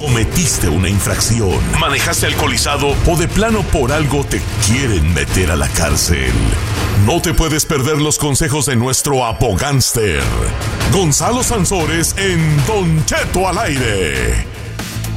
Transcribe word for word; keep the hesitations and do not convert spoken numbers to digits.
Cometiste una infracción, manejaste alcoholizado o de plano por algo te quieren meter a la cárcel. No te puedes perder los consejos de nuestro abogánster, Gonzalo Sansores, en Don Cheto al aire.